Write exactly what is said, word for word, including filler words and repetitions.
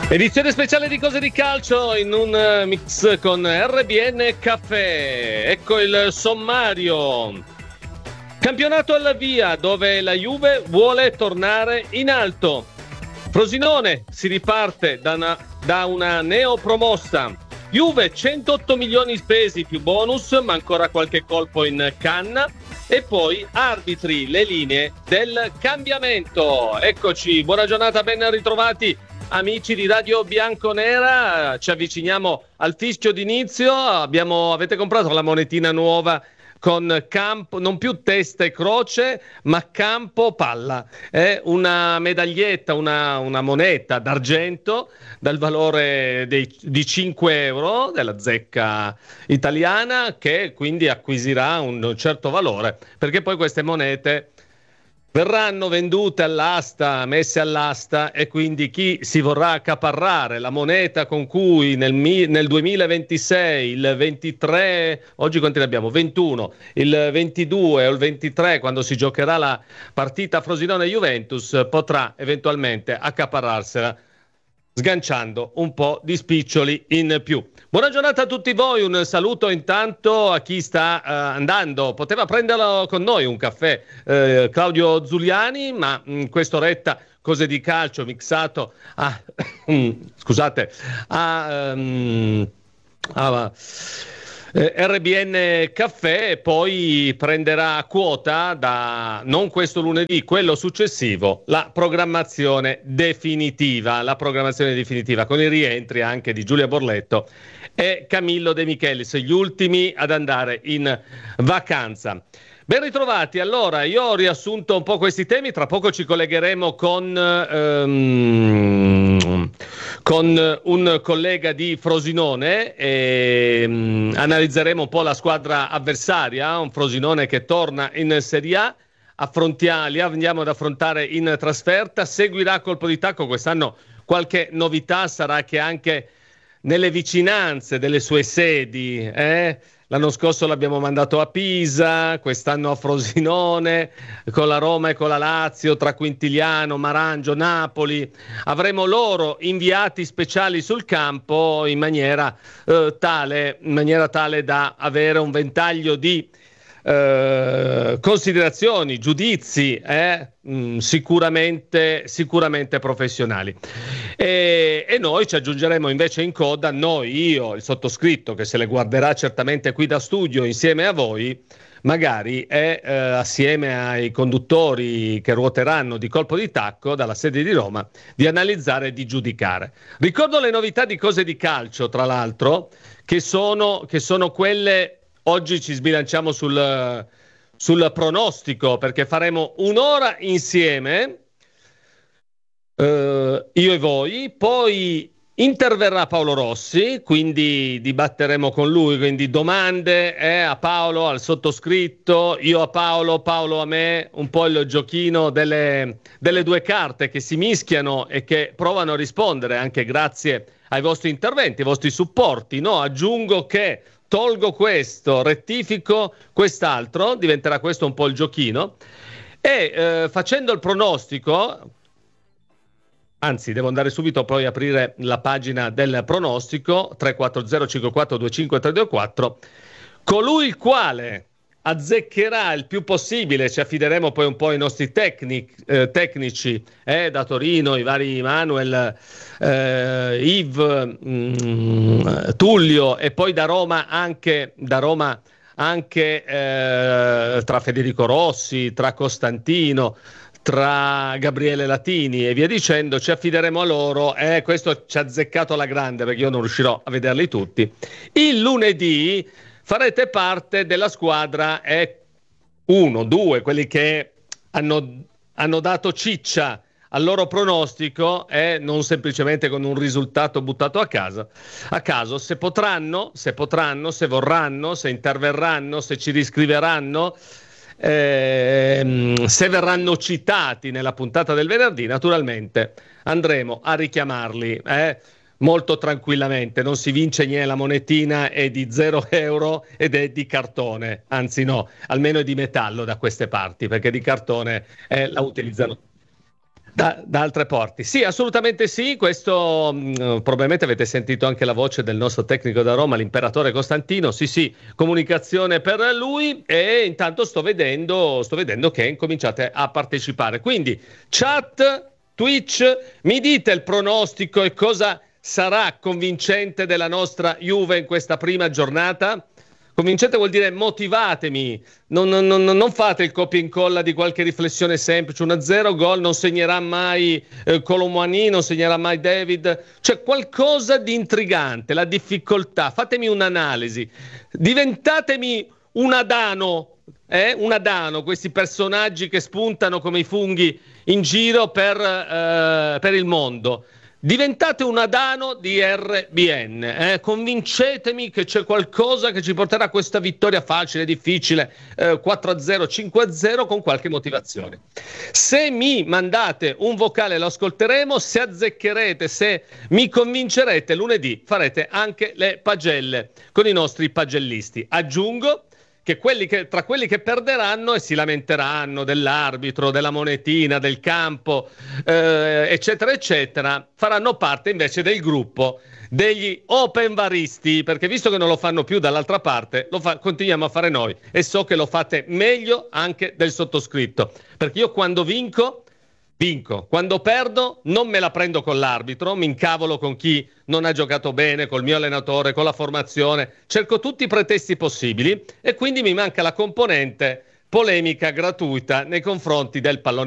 Edizione speciale di Cose di Calcio in un mix con R B N Caffè. Ecco il sommario. Campionato alla via, dove la Juve vuole tornare in alto. Frosinone si riparte da una, da una neopromossa. Juve centotto milioni spesi più bonus, ma ancora qualche colpo in canna. E poi arbitri, le linee del cambiamento. Eccoci, buona giornata, ben ritrovati amici di Radio Bianconera. Ci avviciniamo al fischio d'inizio. Abbiamo, avete comprato la monetina nuova con campo, non più testa e croce, ma campo palla. È una medaglietta, una, una moneta d'argento dal valore dei, di cinque euro della zecca italiana, che quindi acquisirà un certo valore, perché poi queste monete verranno vendute all'asta, messe all'asta, e quindi chi si vorrà accaparrare la moneta con cui nel, nel duemilaventisei, il ventitré, oggi quanti ne abbiamo? ventuno, il ventidue o il ventitré, quando si giocherà la partita Frosinone-Juventus, potrà eventualmente accaparrarsela sganciando un po' di spiccioli in più. Buona giornata a tutti voi, un saluto intanto a chi sta uh, andando, poteva prenderlo con noi un caffè, uh, Claudio Zuliani, ma in quest'oretta Cose di Calcio mixato a, scusate, a, um, a R B N Caffè, e poi prenderà quota da non questo lunedì, quello successivo, la programmazione definitiva, la programmazione definitiva con i rientri anche di Giulia Borletto e Camillo De Michelis, gli ultimi ad andare in vacanza. Ben ritrovati, allora io ho riassunto un po' questi temi, tra poco ci collegheremo con, um, con un collega di Frosinone e um, analizzeremo un po' la squadra avversaria, un Frosinone che torna in Serie A, affrontiamo, li andiamo ad affrontare in trasferta, seguirà colpo di tacco, quest'anno qualche novità sarà che anche nelle vicinanze delle sue sedi, eh? L'anno scorso l'abbiamo mandato a Pisa, quest'anno a Frosinone, con la Roma e con la Lazio, tra Quintiliano, Marangio, Napoli. Avremo loro inviati speciali sul campo in maniera, eh, tale, in maniera tale da avere un ventaglio di eh, considerazioni, giudizi, eh, mh, sicuramente, sicuramente professionali. E, e noi ci aggiungeremo invece in coda, noi, io, il sottoscritto, che se le guarderà certamente qui da studio insieme a voi, magari e eh, assieme ai conduttori che ruoteranno di colpo di tacco dalla sede di Roma, di analizzare e di giudicare. Ricordo le novità di Cose di Calcio, tra l'altro, che sono, che sono quelle. Oggi ci sbilanciamo sul, sul pronostico, perché faremo un'ora insieme, eh, io e voi, poi interverrà Paolo Rossi, quindi dibatteremo con lui, quindi domande eh, a Paolo, al sottoscritto, io a Paolo, Paolo a me, un po' il giochino delle, delle due carte che si mischiano e che provano a rispondere anche grazie ai vostri interventi, ai vostri supporti. No, aggiungo che tolgo questo, rettifico quest'altro, diventerà questo un po' il giochino, e eh, facendo il pronostico, anzi devo andare subito poi aprire la pagina del pronostico, tre quattro zero cinque quattro due cinque tre due quattro, colui il quale azzeccherà il più possibile, ci affideremo poi un po' ai nostri tecnic, eh, tecnici eh, da Torino, i vari Manuel, eh, Yves, mh, Tullio, e poi da Roma anche, da Roma anche eh, tra Federico Rossi, tra Costantino, tra Gabriele Latini e via dicendo, ci affideremo a loro. Eh, questo ci ha azzeccato alla grande, perché io non riuscirò a vederli tutti. Il lunedì farete parte della squadra è uno, due, quelli che hanno, hanno dato ciccia al loro pronostico, e non semplicemente con un risultato buttato a casa, a caso, se potranno, se potranno, se vorranno, se interverranno, se ci riscriveranno, ehm, se verranno citati nella puntata del venerdì, naturalmente andremo a richiamarli, eh? Molto tranquillamente. Non si vince niente, la monetina è di zero euro ed è di cartone, anzi no, almeno è di metallo da queste parti, perché di cartone eh, la utilizzano Da, da altre porte. Sì, assolutamente sì. Questo mh, probabilmente avete sentito anche la voce del nostro tecnico da Roma, l'imperatore Costantino. Sì, sì, comunicazione per lui. E intanto sto vedendo, sto vedendo che incominciate a partecipare. Quindi, chat, Twitch, mi dite il pronostico e cosa sarà convincente della nostra Juve in questa prima giornata? Convincente vuol dire motivatemi, non, non, non, non fate il copia e incolla di qualche riflessione semplice, uno a zero gol non segnerà mai eh, Colomouani, non segnerà mai David, c'è qualcosa di intrigante, la difficoltà, fatemi un'analisi, diventatemi un Adano, eh? un Adano, questi personaggi che spuntano come i funghi in giro per, eh, per il mondo. Diventate un Adano di R B N, eh? Convincetemi che c'è qualcosa che ci porterà a questa vittoria facile, difficile, eh, quattro a zero, cinque a zero con qualche motivazione. Se mi mandate un vocale lo ascolteremo, se azzeccherete, se mi convincerete, lunedì farete anche le pagelle con i nostri pagellisti. Aggiungo che, quelli che tra quelli che perderanno e si lamenteranno dell'arbitro, della monetina, del campo, eh, eccetera, eccetera, faranno parte invece del gruppo degli open varisti, perché visto che non lo fanno più dall'altra parte, lo fa- continuiamo a fare noi e so che lo fate meglio anche del sottoscritto, perché io quando vinco vinco, quando perdo non me la prendo con l'arbitro, mi incavolo con chi non ha giocato bene, col mio allenatore, con la formazione, cerco tutti i pretesti possibili e quindi mi manca la componente polemica gratuita nei confronti del pallone